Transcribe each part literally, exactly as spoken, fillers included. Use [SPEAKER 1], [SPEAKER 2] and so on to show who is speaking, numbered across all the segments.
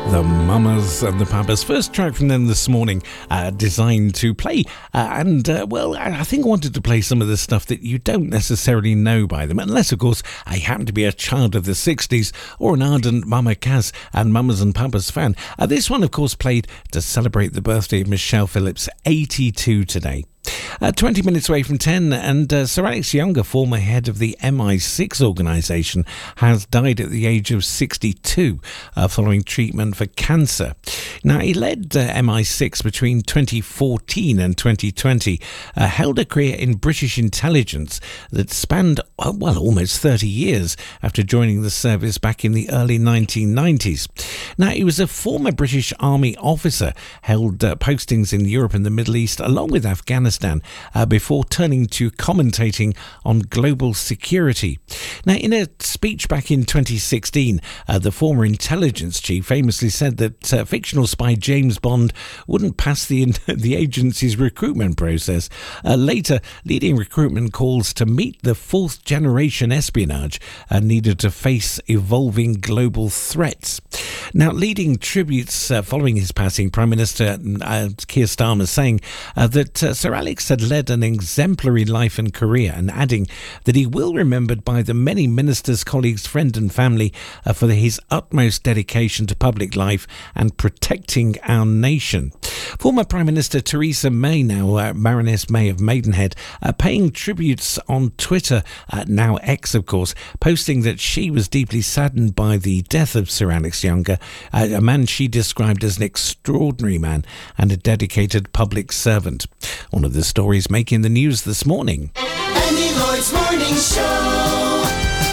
[SPEAKER 1] The Mamas and the Papas. First track from them this morning, uh, designed to play. Uh, and, uh, well, I, I think I wanted to play some of the stuff that you don't necessarily know by them. Unless, of course, I happen to be a child of the sixties or an ardent Mama Cass and Mamas and Papas fan. Uh, this one, of course, played to celebrate the birthday of Michelle Phillips, eighty-two today. Uh, twenty minutes away from ten, and uh, Sir Alex Younger, former head of the M I six organisation, has died at the age of sixty-two uh, following treatment for cancer. Now, he led uh, M I six between twenty fourteen and twenty twenty, uh, held a career in British intelligence that spanned, uh, well, almost thirty years after joining the service back in the early nineteen nineties. Now, he was a former British Army officer, held uh, postings in Europe and the Middle East, along with Afghanistan, Uh, before turning to commentating on global security. Now, in a speech back in twenty sixteen, uh, the former intelligence chief famously said that uh, fictional spy James Bond wouldn't pass the the agency's recruitment process. Uh, later, leading recruitment calls to meet the fourth generation espionage uh, needed to face evolving global threats. Now, leading tributes uh, following his passing, Prime Minister uh, Keir Starmer saying uh, that uh, Sir Alex had led an exemplary life and career, and adding that he will be remembered by the many ministers, colleagues, friends and family uh, for his utmost dedication to public life and protecting our nation. Former Prime Minister Theresa May, now uh, Baroness May of Maidenhead, uh, paying tributes on Twitter, uh, now X of course, posting that she was deeply saddened by the death of Sir Alex Younger, uh, a man she described as an extraordinary man and a dedicated public servant. One of the stories making the news this morning.
[SPEAKER 2] Andy Lloyd's Morning Show.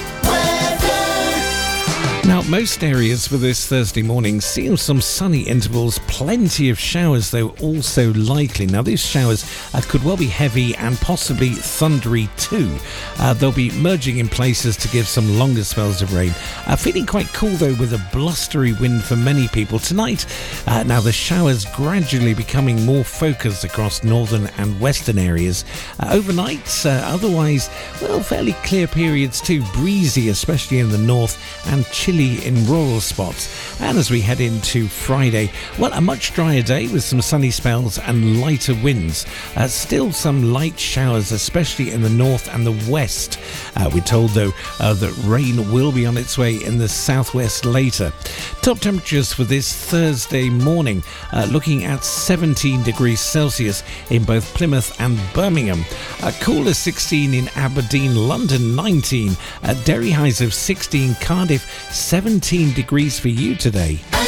[SPEAKER 1] Now, most areas for this Thursday morning see some sunny intervals, plenty of showers though also likely. Now, these showers uh, could well be heavy and possibly thundery too. Uh, they'll be merging in places to give some longer spells of rain. Uh, feeling quite cool though with a blustery wind for many people tonight. Uh, now, the showers gradually becoming more focused across northern and western areas. Uh, overnight, uh, otherwise, well, fairly clear periods too. Breezy, especially in the north, and chilly in rural spots. And as we head into Friday, well, a much drier day with some sunny spells and lighter winds. Uh, still some light showers, especially in the north and the west. Uh, we're told, though, uh, that rain will be on its way in the southwest later. Top temperatures for this Thursday morning, uh, looking at seventeen degrees Celsius in both Plymouth and Birmingham. Uh, cooler sixteen in Aberdeen, London nineteen. Uh, Derry highs of sixteen, Cardiff seventeen degrees for you today.